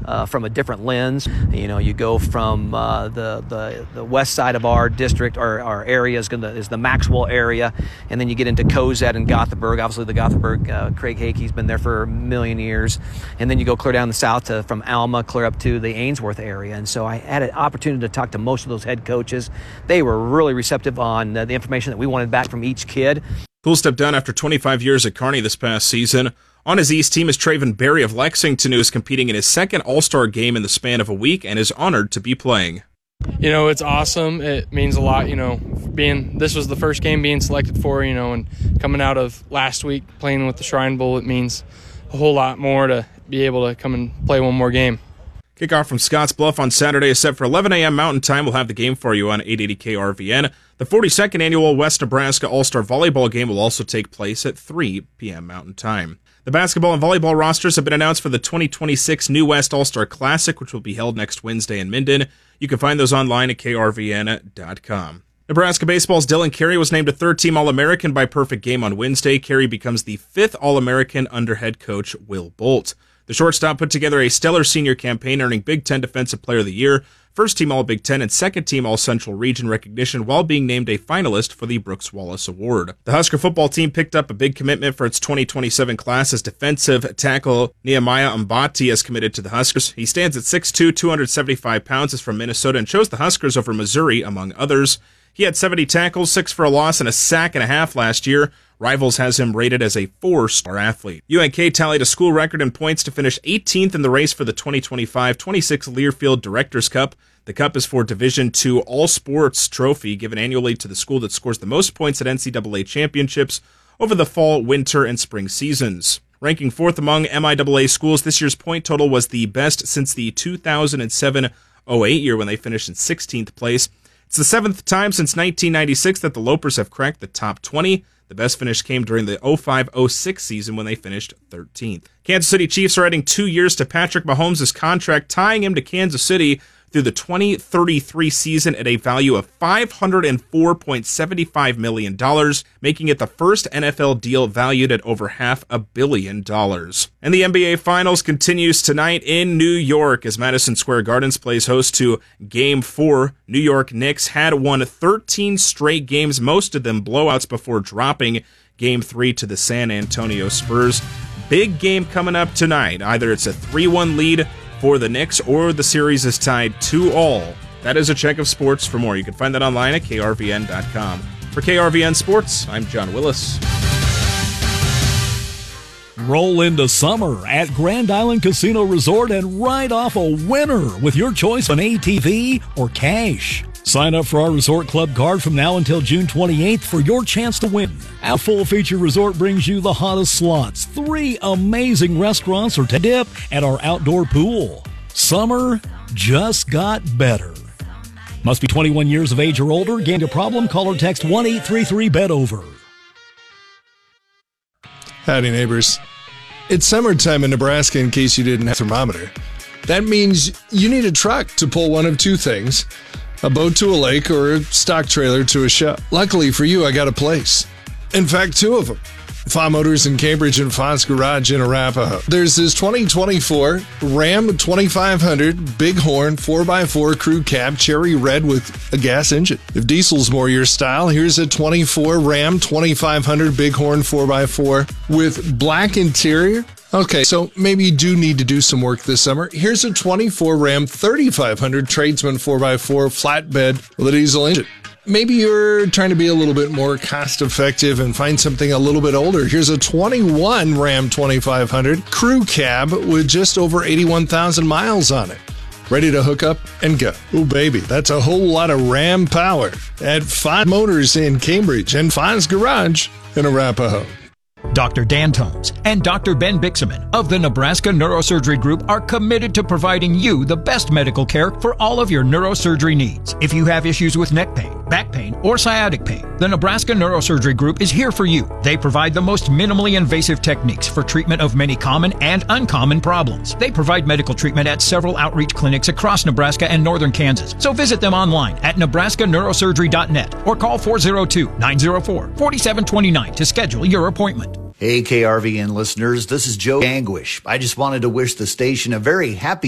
from a different lens. You go from the west side of our district, our area is the Maxwell area, and then you get into Cozad and Gothenburg. Obviously, the Gothenburg, Craig Hakey's been there for a million years, and then you go clear down the south from Alma, clear up to the Ainsworth area. And so I had an opportunity to talk to most of those head coaches. They were really receptive on the information that we wanted back from each kid. Poole stepped down after 25 years at Kearney this past season. On his East team is Traven Berry of Lexington, who is competing in his second All-Star game in the span of a week and is honored to be playing. It's awesome. It means a lot, this was the first game being selected for, and coming out of last week playing with the Shrine Bowl, it means a whole lot more to be able to come and play one more game. Kickoff from Scotts Bluff on Saturday is set for 11 a.m. Mountain Time. We'll have the game for you on 880 KRVN. The 42nd annual West Nebraska All-Star Volleyball game will also take place at 3 p.m. Mountain Time. The basketball and volleyball rosters have been announced for the 2026 New West All-Star Classic, which will be held next Wednesday in Minden. You can find those online at krvn.com. Nebraska baseball's Dylan Carey was named a third-team All-American by Perfect Game on Wednesday. Carey becomes the fifth All-American under head coach Will Bolt. The shortstop put together a stellar senior campaign, earning Big Ten Defensive Player of the Year, first-team All-Big Ten, and second-team All-Central Region recognition while being named a finalist for the Brooks Wallace Award. The Husker football team picked up a big commitment for its 2027 class as defensive tackle Nehemiah Mbati has committed to the Huskers. He stands at 6'2", 275 pounds, is from Minnesota, and chose the Huskers over Missouri, among others. He had 70 tackles, 6 for a loss, and a sack and a half last year. Rivals has him rated as a 4-star athlete. UNK tallied a school record in points to finish 18th in the race for the 2025-26 Learfield Directors Cup. The cup is for Division II All-Sports trophy, given annually to the school that scores the most points at NCAA championships over the fall, winter, and spring seasons. Ranking fourth among MIAA schools, this year's point total was the best since the 2007-08 year when they finished in 16th place. It's the seventh time since 1996 that the Lopers have cracked the top 20. The best finish came during the 05-06 season when they finished 13th. Kansas City Chiefs are adding 2 years to Patrick Mahomes' contract, tying him to Kansas City through the 2033 season at a value of $504.75 million, making it the first NFL deal valued at over $500 million. And the NBA Finals continues tonight in New York as Madison Square Gardens plays host to Game 4. New York Knicks had won 13 straight games, most of them blowouts, before dropping Game 3 to the San Antonio Spurs. Big game coming up tonight. Either it's a 3-1 lead for the Knicks, or the series is tied 2-2. That is a check of sports. For more, you can find that online at krvn.com. For KRVN Sports, I'm John Willis. Roll into summer at Grand Island Casino Resort and ride off a winner with your choice of an ATV or cash. Sign up for our Resort Club card from now until June 28th for your chance to win. Our full-feature resort brings you the hottest slots, 3 amazing restaurants, or to dip at our outdoor pool. Summer just got better. Must be 21 years of age or older. Gained a problem? Call or text 1-833-BET-OVER. Howdy, neighbors. It's summertime in Nebraska, in case you didn't have a thermometer. That means you need a truck to pull one of two things: a boat to a lake or a stock trailer to a show. Luckily for you, I got a place. In fact, 2 of them. Fa Motors in Cambridge and Fa's Garage in Arapahoe. There's this 2024 Ram 2500 Bighorn 4x4 crew cab, cherry red with a gas engine. If diesel's more your style, here's a 24 Ram 2500 Bighorn 4x4 with black interior. Okay, so maybe you do need to do some work this summer. Here's a 24 Ram 3500 Tradesman 4x4 flatbed with a diesel engine. Maybe you're trying to be a little bit more cost-effective and find something a little bit older. Here's a 21 Ram 2500 crew cab with just over 81,000 miles on it. Ready to hook up and go. Oh, baby, that's a whole lot of Ram power at Fa Motors in Cambridge and Fa's Garage in Arapahoe. Dr. Dan Tomes and Dr. Ben Bixaman of the Nebraska Neurosurgery Group are committed to providing you the best medical care for all of your neurosurgery needs. If you have issues with neck pain, back pain, or sciatic pain, the Nebraska Neurosurgery Group is here for you. They provide the most minimally invasive techniques for treatment of many common and uncommon problems. They provide medical treatment at several outreach clinics across Nebraska and northern Kansas. So visit them online at nebraskaneurosurgery.net or call 402-904-4729 to schedule your appointment. Hey, KRVN listeners, this is Joe Anguish. I just wanted to wish the station a very happy